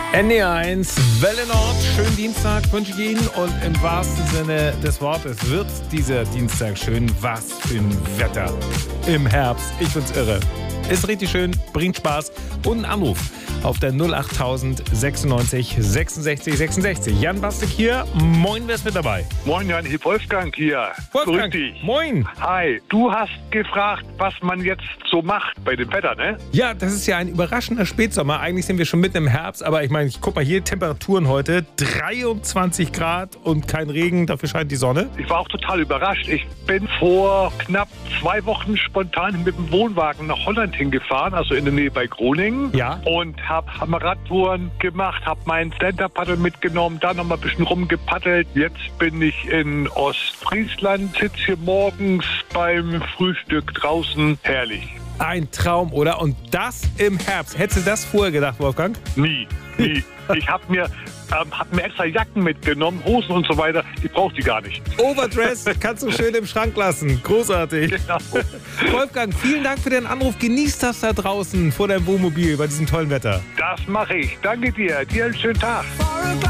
NE1, Welle Nord, schönen Dienstag wünsche ich Ihnen und im wahrsten Sinne des Wortes wird dieser Dienstag schön. Was für ein Wetter im Herbst, ich find's irre. Ist richtig schön, bringt Spaß und einen Anruf auf der 08000 96 66 66. Jan Bastek hier, moin, wer ist mit dabei? Moin Jan, hier Wolfgang hier. Wolfgang, Grüß dich. moin. Hi, du hast gefragt, was man jetzt so macht bei dem Wetter, ne? Ja, das ist ja ein überraschender Spätsommer. Eigentlich sind wir schon mitten im Herbst, aber ich meine, ich guck mal hier, Temperaturen heute 23 Grad und kein Regen, dafür scheint die Sonne. Ich war auch total überrascht. Ich bin vor knapp 2 Wochen spontan mit dem Wohnwagen nach Holland hingefahren, also in der Nähe bei Groningen. Ja. Und habe Radtouren gemacht, habe mein Stand-Up-Paddle mitgenommen, da nochmal ein bisschen rumgepaddelt. Jetzt bin ich in Ostfriesland, sitze hier morgens beim Frühstück draußen. Herrlich. Ein Traum, oder? Und das im Herbst. Hättest du das vorher gedacht, Wolfgang? Nie. Ich habe mir extra Jacken mitgenommen, Hosen und so weiter. Ich brauche die gar nicht. Overdress kannst du schön im Schrank lassen. Großartig. Genau. Wolfgang, vielen Dank für den Anruf. Genieß das da draußen vor deinem Wohnmobil bei diesem tollen Wetter. Das mache ich. Danke dir. Dir einen schönen Tag.